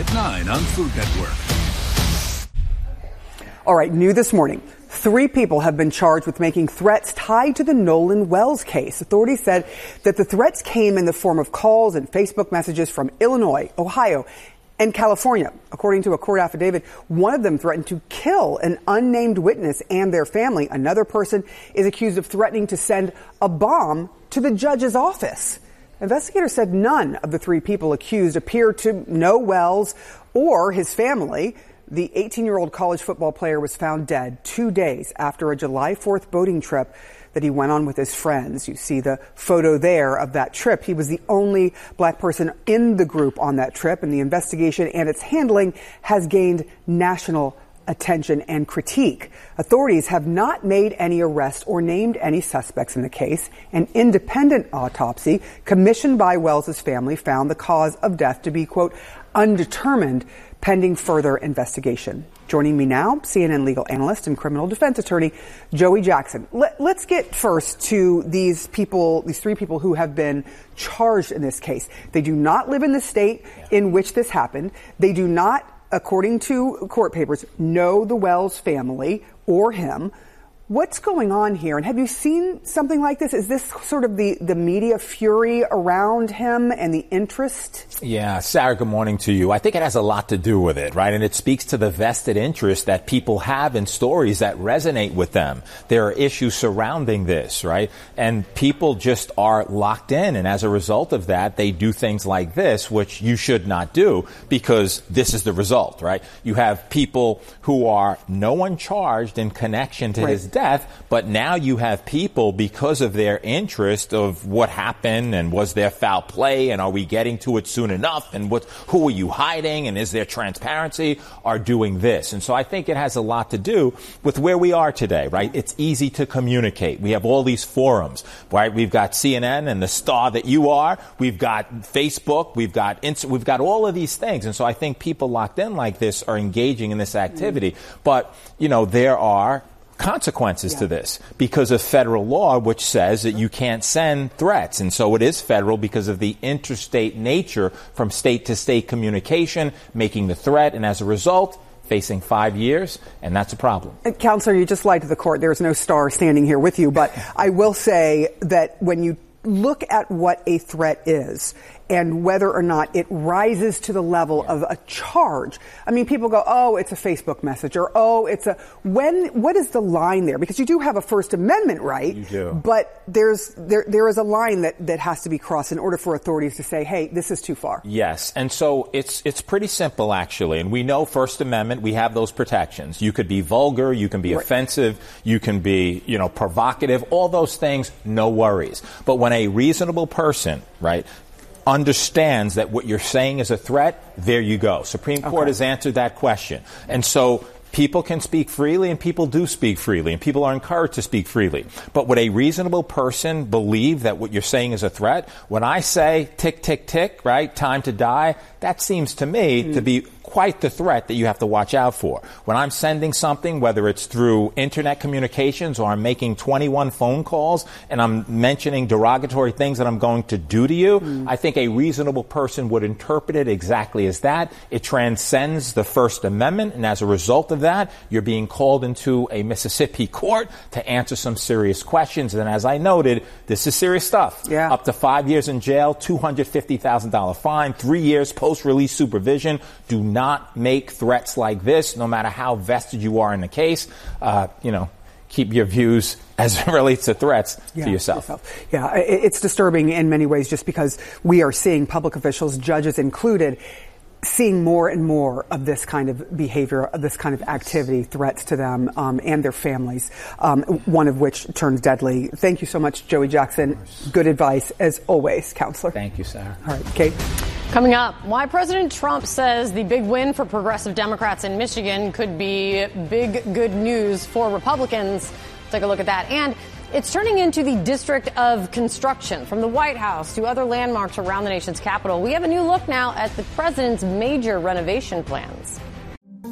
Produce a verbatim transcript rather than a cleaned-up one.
at nine on Food Network. All right, new this morning. Three people have been charged with making threats tied to the Nolan Wells case. Authorities said that the threats came in the form of calls and Facebook messages from Illinois, Ohio, and California. According to a court affidavit, one of them threatened to kill an unnamed witness and their family. Another person is accused of threatening to send a bomb to the judge's office. Investigators said none of the three people accused appear to know Wells or his family. The eighteen-year-old college football player was found dead two days after a July fourth boating trip that he went on with his friends. You see the photo there of that trip. He was the only black person in the group on that trip, and the investigation and its handling has gained national attention and critique. Authorities have not made any arrests or named any suspects in the case. An independent autopsy commissioned by Wells's family found the cause of death to be, quote, undetermined, pending further investigation. Joining me now, C N N legal analyst and criminal defense attorney Joey Jackson. Let, let's get first to these people, these three people who have been charged in this case. They do not live in the state in which this happened. They do not, according to court papers, know the Wells family or him. What's going on here? And have you seen something like this? Is this sort of the, the media fury around him and the interest? Yeah, Sarah, good morning to you. I think it has a lot to do with it, right? And it speaks to the vested interest that people have in stories that resonate with them. There are issues surrounding this, right? And people just are locked in. And as a result of that, they do things like this, which you should not do because this is the result, right? You have people who are no one charged in connection to Right. his death, but now you have people, because of their interest of what happened and was there foul play and are we getting to it soon enough and what, who are you hiding and is there transparency, are doing this. And so I think it has a lot to do with where we are today, right? It's easy to communicate. We have all these forums, right? We've got C N N and the star that you are. We've got Facebook. We've got Insta- we've got all of these things. And so I think people locked in like this are engaging in this activity. Mm-hmm. But, you know, there are consequences yeah. to this because of federal law, which says that you can't send threats. And so it is federal because of the interstate nature from state to state communication, making the threat. And as a result, facing five years, and that's a problem. Uh, Counselor, you just lied to the court. There's no star standing here with you. But I will say that when you look at what a threat is and whether or not it rises to the level yeah. of a charge. I mean, people go, oh, it's a Facebook message, or oh, it's a, when, what is the line there? Because you do have a First Amendment right, you do. But there's, there, there is a line that, that has to be crossed in order for authorities to say, hey, this is too far. Yes. And so it's, it's pretty simple, actually. And we know First Amendment, we have those protections. You could be vulgar, you can be right. offensive, you can be, you know, provocative, all those things, no worries. But when a reasonable person, right, understands that what you're saying is a threat, there you go. Supreme Court okay. has answered that question. And so people can speak freely, and people do speak freely, and people are encouraged to speak freely. But would a reasonable person believe that what you're saying is a threat? When I say tick, tick, tick, right, time to die, that seems to me mm. to be quite the threat that you have to watch out for. When I'm sending something, whether it's through internet communications or I'm making twenty-one phone calls and I'm mentioning derogatory things that I'm going to do to you, mm. I think a reasonable person would interpret it exactly as that. It transcends the First Amendment, and as a result of that, you're being called into a Mississippi court to answer some serious questions. And as I noted, this is serious stuff. Yeah. Up to five years in jail, two hundred fifty thousand dollars fine, three years post-release supervision. Do not not make threats like this, no matter how vested you are in the case. Uh, you know, keep your views as it relates to threats yeah, to yourself. yourself. Yeah, it's disturbing in many ways just because we are seeing public officials, judges included, seeing more and more of this kind of behavior, of this kind of activity, threats to them um, and their families, um, one of which turns deadly. Thank you so much, Joey Jackson. Good advice, as always, Counselor. Thank you, Sarah. All right, Kate. Coming up, why President Trump says the big win for progressive Democrats in Michigan could be big good news for Republicans. Take a look at that. And it's turning into the district of construction, from the White House to other landmarks around the nation's capital. We have a new look now at the president's major renovation plans.